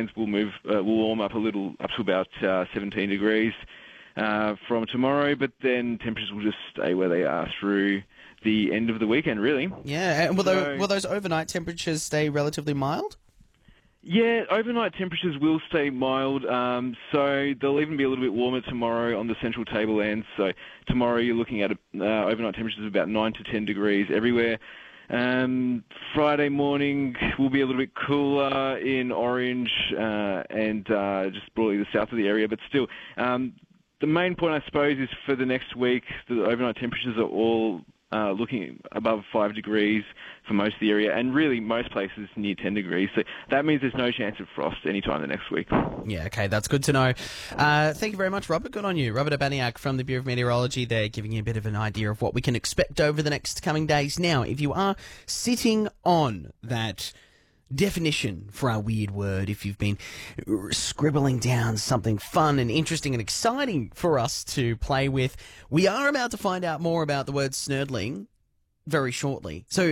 tablelands will warm up a little, up to about 17 degrees from tomorrow, but then temperatures will just stay where they are through the end of the weekend, really. Yeah, and will those overnight temperatures stay relatively mild? Yeah, overnight temperatures will stay mild, so they'll even be a little bit warmer tomorrow on the central tablelands. So tomorrow you're looking at overnight temperatures of about 9 to 10 degrees everywhere. Friday morning will be a little bit cooler in Orange and just broadly the south of the area, but still, the main point, I suppose, is for the next week, the overnight temperatures are all looking above 5 degrees for most of the area, and really most places near 10 degrees. So that means there's no chance of frost anytime the next week. Yeah, okay, that's good to know. Thank you very much, Robert. Good on you. Robert Urbaniak from the Bureau of Meteorology there, giving you a bit of an idea of what we can expect over the next coming days. Now, if you are sitting on that definition for our weird word, if you've been scribbling down something fun and interesting and exciting for us to play with, we are about to find out more about the word snurdling very shortly. So